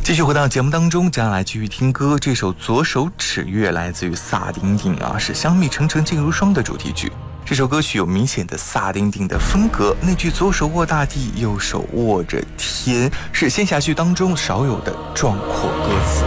继续回到节目当中，接下来继续听歌。这首《左手指月》来自于萨顶顶啊，是《香蜜沉沉烬如霜》的主题曲。这首歌曲有明显的萨顶顶的风格，那句左手握大地，右手握着天，是仙侠剧当中少有的壮阔歌词。